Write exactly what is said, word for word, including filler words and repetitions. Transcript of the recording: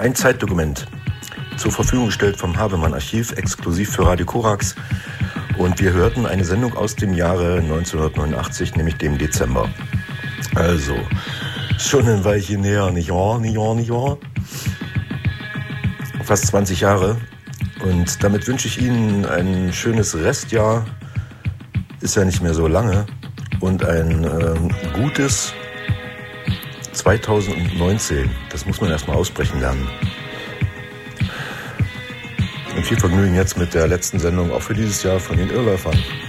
Ein Zeitdokument, zur Verfügung gestellt vom Havemann-Archiv, exklusiv für Radio Korax. Und wir hörten eine Sendung aus dem Jahre neunzehnhundertneunundachtzig, nämlich dem Dezember. Also, schon ein Weilchen näher, nicht wahr, nicht wahr, nicht wahr? Fast zwanzig Jahre. Und damit wünsche ich Ihnen ein schönes Restjahr. Ist ja nicht mehr so lange. Und ein ähm, gutes zweitausendneunzehn. Das muss man erstmal aussprechen lernen. Und viel Vergnügen jetzt mit der letzten Sendung, auch für dieses Jahr, von den Irrläufern.